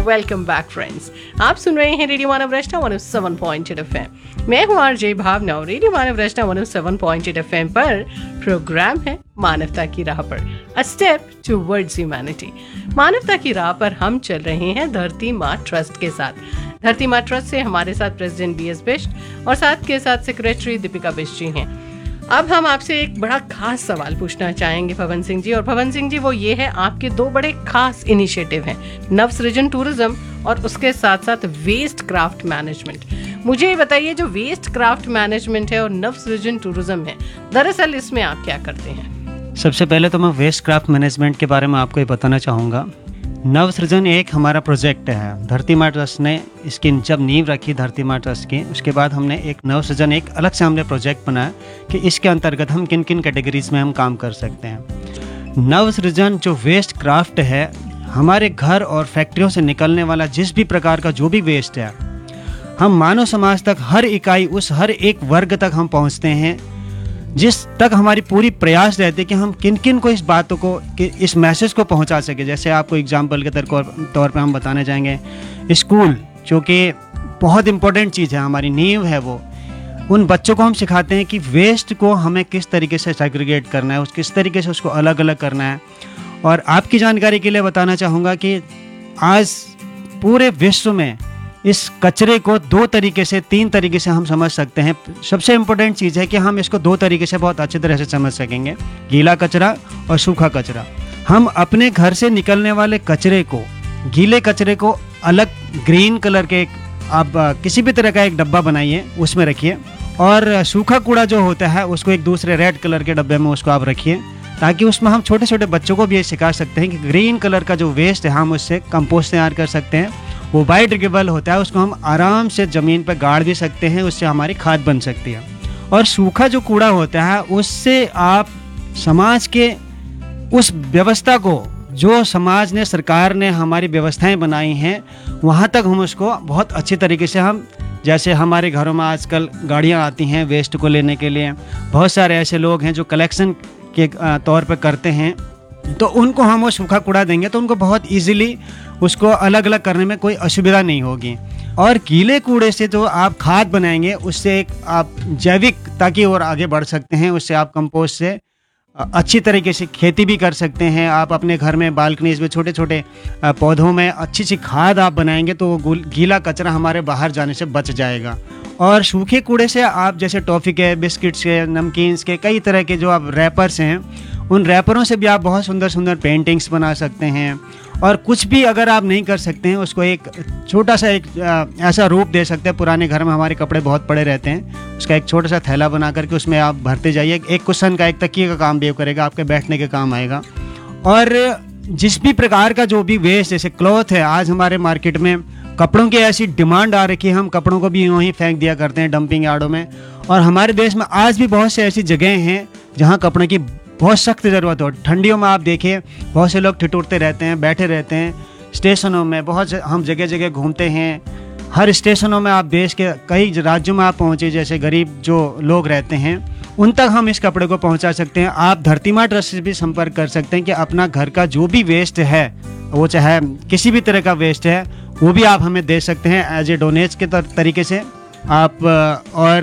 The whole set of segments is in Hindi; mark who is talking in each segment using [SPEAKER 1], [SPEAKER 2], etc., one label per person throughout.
[SPEAKER 1] Welcome back friends. आप सुन रहे हैं रेडियो मानव रचना 107.8 FM। मैं हूं आरजे भावना और रेडियो मानव रचना 107.8 FM पर प्रोग्राम है मानवता की राह पर, अ स्टेप टुवर्ड्स ह्यूमैनिटी। मानवता की राह पर हम चल रहे हैं धरती माँ ट्रस्ट के साथ। धरती माँ ट्रस्ट से हमारे साथ प्रेसिडेंट BS बिष्ट और साथ के साथ सेक्रेटरी दीपिका बिष्ट जी हैं। अब हम आपसे एक बड़ा खास सवाल पूछना चाहेंगे पवन सिंह जी। और पवन सिंह जी, वो ये है, आपके दो बड़े खास इनिशिएटिव हैं, नव सृजन टूरिज्म और उसके साथ साथ वेस्ट क्राफ्ट मैनेजमेंट। मुझे ये बताइए, जो वेस्ट क्राफ्ट मैनेजमेंट है और नव सृजन टूरिज्म है, दरअसल इसमें आप क्या करते हैं?
[SPEAKER 2] सबसे पहले तो मैं वेस्ट क्राफ्ट मैनेजमेंट के बारे में आपको ये बताना चाहूँगा। नव सृजन एक हमारा प्रोजेक्ट है। धरती माँ ट्रस्ट ने इसकी जब नींव रखी धरती माँ ट्रस्ट की, उसके बाद हमने एक नव सृजन एक अलग से हमने प्रोजेक्ट बनाया कि इसके अंतर्गत हम किन किन कैटेगरीज में हम काम कर सकते हैं। नव सृजन जो वेस्ट क्राफ्ट है, हमारे घर और फैक्ट्रियों से निकलने वाला जिस भी प्रकार का जो भी वेस्ट है, हम मानव समाज तक हर इकाई, उस हर एक वर्ग तक हम पहुँचते हैं, जिस तक हमारी पूरी प्रयास रहती है कि हम किन किन को इस बातों को, कि इस मैसेज को पहुंचा सके। जैसे आपको एग्जांपल के तौर पे हम बताने जाएंगे, स्कूल जो कि बहुत इंपॉर्टेंट चीज़ है, हमारी नींव है, वो उन बच्चों को हम सिखाते हैं कि वेस्ट को हमें किस तरीके से सेग्रीगेट करना है, किस तरीके से उसको अलग अलग करना है। और आपकी जानकारी के लिए बताना चाहूँगा कि आज पूरे विश्व में इस कचरे को दो तरीके से, तीन तरीके से हम समझ सकते हैं। सबसे इम्पोर्टेंट चीज़ है कि हम इसको दो तरीके से बहुत अच्छी तरह से समझ सकेंगे, गीला कचरा और सूखा कचरा। हम अपने घर से निकलने वाले कचरे को, गीले कचरे को अलग ग्रीन कलर के आप किसी भी तरह का एक डब्बा बनाइए, उसमें रखिए, और सूखा कूड़ा जो होता है उसको एक दूसरे रेड कलर के डब्बे में उसको आप रखिए, ताकि उसमें हम छोटे छोटे बच्चों को भी ये सिखा सकते हैं कि ग्रीन कलर का जो वेस्ट है हम उससे कंपोस्ट तैयार कर सकते हैं। वो बायोडिग्रेडेबल होता है, उसको हम आराम से ज़मीन पर गाड़ भी सकते हैं, उससे हमारी खाद बन सकती है। और सूखा जो कूड़ा होता है, उससे आप समाज के उस व्यवस्था को, जो समाज ने, सरकार ने हमारी व्यवस्थाएं बनाई हैं, वहाँ तक हम उसको बहुत अच्छी तरीके से हम, जैसे हमारे घरों में आजकल गाड़ियाँ आती हैं वेस्ट को लेने के लिए, बहुत सारे ऐसे लोग हैं जो कलेक्शन के तौर पर करते हैं, तो उनको हम वो सूखा कूड़ा देंगे तो उनको बहुत इजीली उसको अलग अलग करने में कोई असुविधा नहीं होगी। और गीले कूड़े से जो आप खाद बनाएंगे, उससे एक आप जैविकता की ओर आगे बढ़ सकते हैं। उससे आप कंपोस्ट से अच्छी तरीके से खेती भी कर सकते हैं। आप अपने घर में बालकनीज में छोटे छोटे पौधों में अच्छी सी खाद आप बनाएंगे तो वो गीला कचरा हमारे बाहर जाने से बच जाएगा। और सूखे कूड़े से आप, जैसे टॉफ़ी के, बिस्किट्स के, नमकीन्स के, कई तरह के जो आप रैपर्स हैं, उन रैपरों से भी आप बहुत सुंदर सुंदर पेंटिंग्स बना सकते हैं। और कुछ भी अगर आप नहीं कर सकते हैं, उसको एक छोटा सा एक ऐसा रूप दे सकते हैं। पुराने घर में हमारे कपड़े बहुत पड़े रहते हैं, उसका एक छोटा सा थैला बना करके उसमें आप भरते जाइए। एक कुशन का, एक तकिए का काम भी करेगा, आपके बैठने के काम आएगा। और जिस भी प्रकार का जो भी वेस्ट, जैसे क्लॉथ है, आज हमारे मार्केट में कपड़ों की ऐसी डिमांड आ रखी है, हम कपड़ों को भी यूँ ही फेंक दिया करते हैं डंपिंग यार्डों में। और हमारे देश में आज भी बहुत से ऐसी जगह हैं जहाँ कपड़ों की बहुत सख्त ज़रूरत हो। ठंडियों में आप देखिए, बहुत से लोग ठिठुरते रहते हैं, बैठे रहते हैं स्टेशनों में। बहुत से हम जगह जगह घूमते हैं, हर स्टेशनों में आप देश के कई राज्यों में आप पहुँचे, जैसे गरीब जो लोग रहते हैं उन तक हम इस कपड़े को पहुंचा सकते हैं। आप धरती माँ ट्रस्ट से भी संपर्क कर सकते हैं कि अपना घर का जो भी वेस्ट है, वो चाहे किसी भी तरह का वेस्ट है, वो भी आप हमें दे सकते हैं एज ए डोनेट के तरीके से आप। और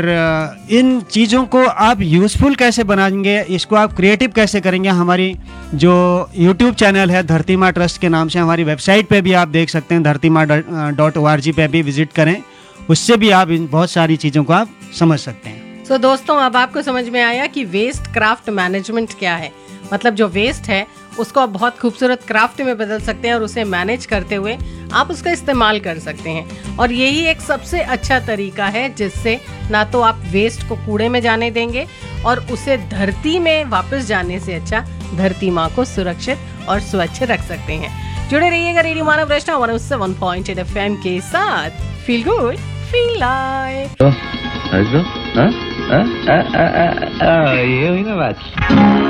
[SPEAKER 2] इन चीज़ों को आप यूज़फुल कैसे बनाएंगे, इसको आप क्रिएटिव कैसे करेंगे, हमारी जो YouTube चैनल है धरती माँ ट्रस्ट के नाम से, हमारी वेबसाइट पे भी आप देख सकते हैं, dhartima.org पे भी विजिट करें, उससे भी आप इन बहुत सारी चीज़ों को आप समझ सकते हैं।
[SPEAKER 1] सो दोस्तों, अब आपको समझ में आया कि वेस्ट क्राफ्ट मैनेजमेंट क्या है। मतलब जो वेस्ट है उसको आप बहुत खूबसूरत क्राफ्ट में बदल सकते हैं और उसे मैनेज करते हुए आप उसका इस्तेमाल कर सकते हैं। और यही एक सबसे अच्छा तरीका है जिससे ना तो आप वेस्ट को कूड़े में जाने देंगे और उसे धरती में वापस जाने से अच्छा धरती माँ को सुरक्षित और स्वच्छ रख सकते हैं। जुड़े रहिएगा रेडियो मानव रचना 107.8 FM के साथ। Feel good, feel live.
[SPEAKER 3] ये हुई ना बात।